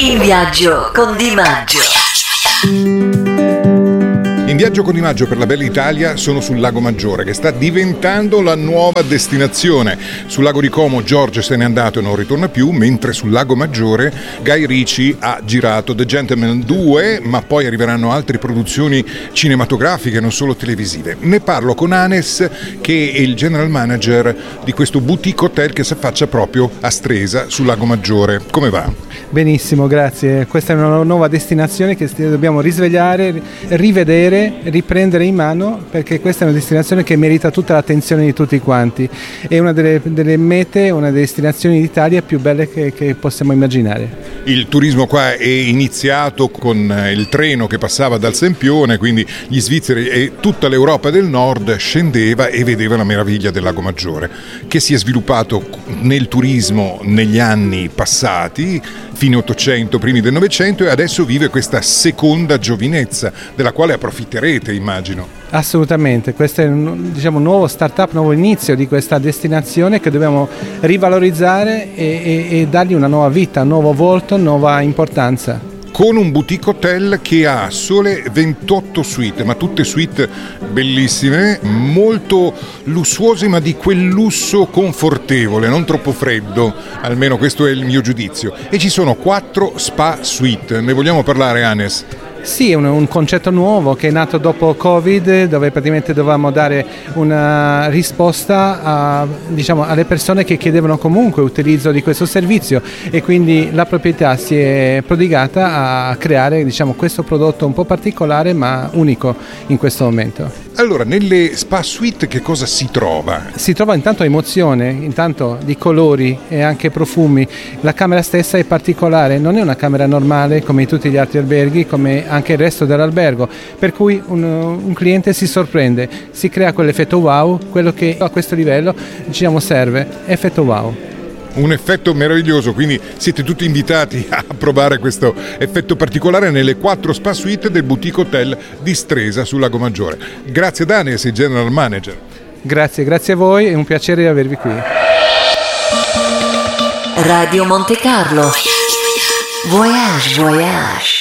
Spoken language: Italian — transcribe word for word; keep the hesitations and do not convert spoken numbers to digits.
In viaggio con Di Maggio. In viaggio con Di Maggio per la bella Italia sono sul Lago Maggiore, che sta diventando la nuova destinazione. Sul Lago di Como George se n'è andato e non ritorna più, mentre sul Lago Maggiore Guy Ritchie ha girato The Gentleman due, ma poi arriveranno altre produzioni cinematografiche, non solo televisive. Ne parlo con Anes, che è il general manager di questo boutique hotel che si affaccia proprio a Stresa sul Lago Maggiore. Come va? Benissimo, grazie. Questa è una nuova destinazione che dobbiamo risvegliare, rivedere, riprendere in mano, perché questa è una destinazione che merita tutta l'attenzione di tutti quanti. È una delle, delle mete, una delle destinazioni d'Italia più belle che, che possiamo immaginare. Il turismo qua è iniziato con il treno che passava dal Sempione, quindi gli svizzeri e tutta l'Europa del Nord scendeva e vedeva la meraviglia del Lago Maggiore, che si è sviluppato nel turismo negli anni passati, fine Ottocento, primi del Novecento, e adesso vive questa seconda giovinezza, della quale approfitterete, immagino. Assolutamente, questo è un, diciamo, nuovo start-up, nuovo inizio di questa destinazione che dobbiamo rivalorizzare e, e, e dargli una nuova vita, un nuovo volto, nuova importanza. Con un boutique hotel che ha sole ventotto suite, ma tutte suite bellissime, molto lussuose, ma di quel lusso confortevole, non troppo freddo, almeno questo è il mio giudizio. E ci sono quattro spa suite, ne vogliamo parlare, Anes? Sì, è un, un concetto nuovo che è nato dopo Covid, dove praticamente dovevamo dare una risposta a, diciamo, alle persone che chiedevano comunque utilizzo di questo servizio, e quindi la proprietà si è prodigata a creare, diciamo, questo prodotto un po' particolare ma unico in questo momento. Allora, nelle spa suite che cosa si trova? Si trova intanto emozione, intanto di colori e anche profumi. La camera stessa è particolare, non è una camera normale come tutti gli altri alberghi, come anche il resto dell'albergo, per cui un, un cliente si sorprende, si crea quell'effetto wow, quello che a questo livello, diciamo, serve, effetto wow. Un effetto meraviglioso, quindi siete tutti invitati a provare questo effetto particolare nelle quattro spa suite del boutique hotel di Stresa sul Lago Maggiore. Grazie Danes, il general manager. Grazie, grazie a voi, è un piacere avervi qui. Radio Monte Carlo. Voyage, voyage.